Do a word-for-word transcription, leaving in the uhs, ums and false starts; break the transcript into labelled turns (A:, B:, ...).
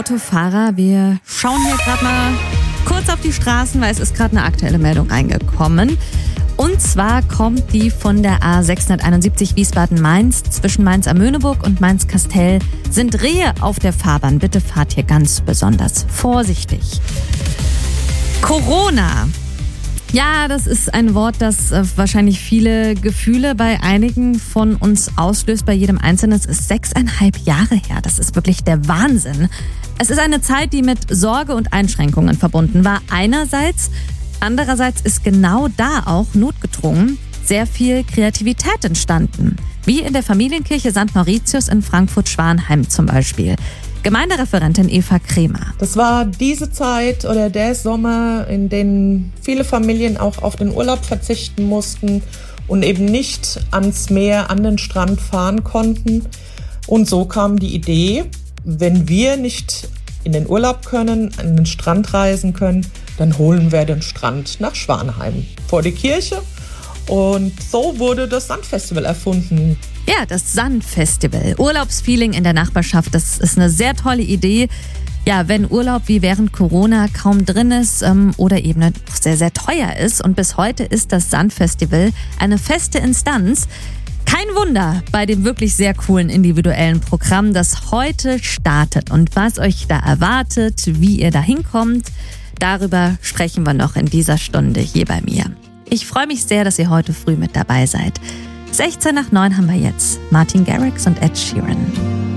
A: Autofahrer, wir schauen hier gerade mal kurz auf die Straßen, weil es ist gerade eine aktuelle Meldung reingekommen. Und zwar kommt die von der A sechshunderteinundsiebzig Wiesbaden-Mainz. Zwischen Mainz-Amöneburg und Mainz-Kastel sind Rehe auf der Fahrbahn. Bitte fahrt hier ganz besonders vorsichtig. Corona. Ja, das ist ein Wort, das äh, wahrscheinlich viele Gefühle bei einigen von uns auslöst, bei jedem Einzelnen. Es ist sechseinhalb Jahre her. Das ist wirklich der Wahnsinn. Es ist eine Zeit, die mit Sorge und Einschränkungen verbunden war. Einerseits, andererseits ist genau da auch notgedrungen sehr viel Kreativität entstanden. Wie in der Familienkirche Sankt Mauritius in Frankfurt-Schwanheim zum Beispiel. Gemeindereferentin Eva Kremer.
B: Das war diese Zeit oder der Sommer, in dem viele Familien auch auf den Urlaub verzichten mussten und eben nicht ans Meer, an den Strand fahren konnten. Und so kam die Idee, wenn wir nicht in den Urlaub können, an den Strand reisen können, dann holen wir den Strand nach Schwanheim vor die Kirche. Und so wurde das Sandfestival erfunden.
A: Ja, das Sandfestival. Urlaubsfeeling in der Nachbarschaft, das ist eine sehr tolle Idee. Ja, wenn Urlaub wie während Corona kaum drin ist ähm, oder eben sehr, sehr teuer ist. Und bis heute ist das Sandfestival eine feste Instanz. Kein Wunder bei dem wirklich sehr coolen individuellen Programm, das heute startet. Und was euch da erwartet, wie ihr da hinkommt, darüber sprechen wir noch in dieser Stunde hier bei mir. Ich freue mich sehr, dass ihr heute früh mit dabei seid. sechzehn nach neun haben wir jetzt Martin Garrix und Ed Sheeran.